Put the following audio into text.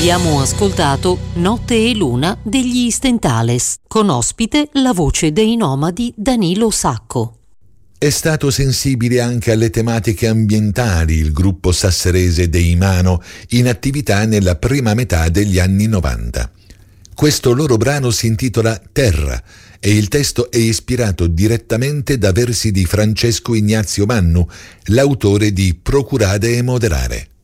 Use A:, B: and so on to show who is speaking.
A: Abbiamo ascoltato Notte e Luna degli Stentales, con ospite la voce dei nomadi Danilo Sacco.
B: È stato sensibile anche alle tematiche ambientali il gruppo sasserese dei Mano, in attività nella prima metà degli anni 90. Questo loro brano si intitola Terra e il testo è ispirato direttamente da versi di Francesco Ignazio Mannu, l'autore di Procurare e moderare.